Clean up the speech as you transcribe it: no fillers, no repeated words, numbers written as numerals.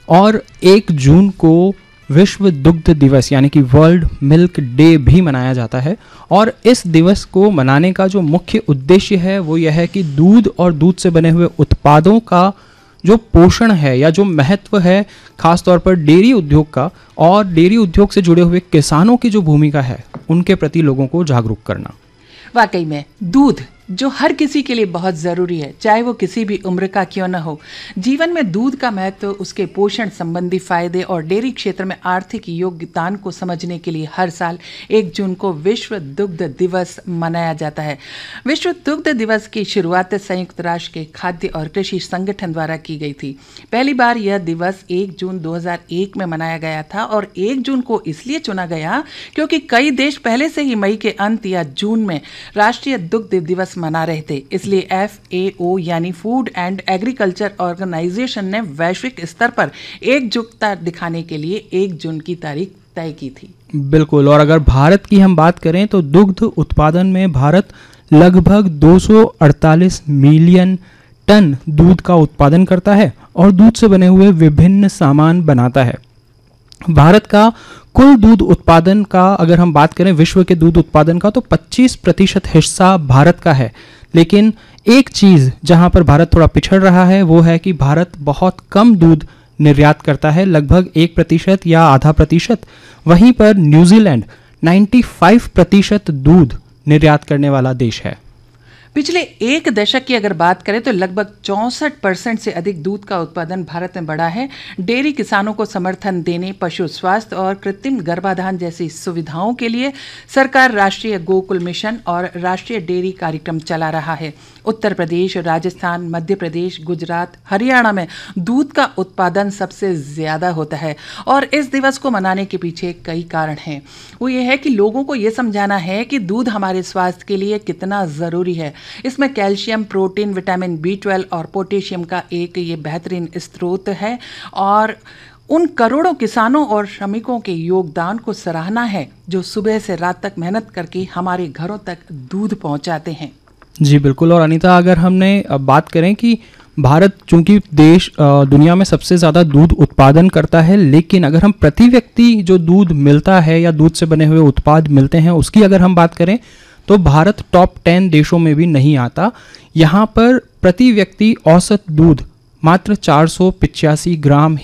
और 1 जून को विश्व दुग्ध दिवस यानी कि वर्ल्ड मिल्क डे भी मनाया जाता है। और इस दिवस को मनाने का जो मुख्य उद्देश्य है वो यह है कि दूध और दूध से बने हुए उत्पादों का जो पोषण है या जो महत्व है, खास तौर पर डेयरी उद्योग का और डेयरी उद्योग से जुड़े हुए किसानों की जो भूमिका है उनके प्रति लोगों को जागरूक करना। वाकई में दूध जो हर किसी के लिए बहुत ज़रूरी है, चाहे वो किसी भी उम्र का क्यों न हो। जीवन में दूध का महत्व, उसके पोषण संबंधी फायदे और डेयरी क्षेत्र में आर्थिक योगदान को समझने के लिए हर साल 1 जून को विश्व दुग्ध दिवस मनाया जाता है। विश्व दुग्ध दिवस की शुरुआत संयुक्त राष्ट्र के खाद्य और कृषि संगठन द्वारा की गई थी। पहली बार यह दिवस 1 जून 2001 में मनाया गया था और 1 जून को इसलिए चुना गया क्योंकि कई देश पहले से ही मई के अंत या जून में राष्ट्रीय दुग्ध दिवस मना रहे थे। इसलिए FAO यानी फूड एंड एग्रीकल्चर ऑर्गेनाइजेशन ने वैश्विक स्तर पर एकजुटता दिखाने के लिए 1 जून की तारीख तय की थी। बिल्कुल। और अगर भारत की हम बात करें तो दुग्ध उत्पादन में भारत लगभग 248 मिलियन टन दूध का उत्पादन करता है और दूध से बने हुए विभिन्न सामान बनाता है। भारत का कुल दूध उत्पादन का अगर हम बात करें, विश्व के दूध उत्पादन का, तो 25% हिस्सा भारत का है। लेकिन एक चीज़ जहां पर भारत थोड़ा पिछड़ रहा है वो है कि भारत बहुत कम दूध निर्यात करता है, लगभग 1% या आधा प्रतिशत। वहीं पर न्यूजीलैंड 95% दूध निर्यात करने वाला देश है। पिछले 1 दशक की अगर बात करें तो लगभग 64% से अधिक दूध का उत्पादन भारत में बढ़ा है। डेयरी किसानों को समर्थन देने, पशु स्वास्थ्य और कृत्रिम गर्भाधान जैसी सुविधाओं के लिए सरकार राष्ट्रीय गोकुल मिशन और राष्ट्रीय डेयरी कार्यक्रम चला रहा है। उत्तर प्रदेश, राजस्थान, मध्य प्रदेश, गुजरात, हरियाणा में दूध का उत्पादन सबसे ज्यादा होता है और इस दिवस को मनाने के पीछे कई कारण हैं। वो ये है कि लोगों को ये समझाना है कि दूध हमारे स्वास्थ्य के लिए कितना ज़रूरी है। इसमें कैल्शियम, प्रोटीन, विटामिन B12 और पोटेशियम का एक ये बेहतरीन स्रोत है और उन करोड़ों किसानों और श्रमिकों के योगदान को सराहना है जो सुबह से रात तक मेहनत करके हमारे घरों तक दूध पहुंचाते हैं। जी बिल्कुल। और अनीता, अगर हमने बात करें कि भारत चूंकि देश दुनिया में सबसे ज़्यादा दूध उत्पादन करता है, लेकिन अगर हम प्रति व्यक्ति जो दूध मिलता है या दूध से बने हुए उत्पाद मिलते हैं उसकी अगर हम बात करें तो भारत टॉप 10 देशों में भी नहीं आता। यहाँ पर प्रति व्यक्ति औसत दूध मात्र 485 ग्राम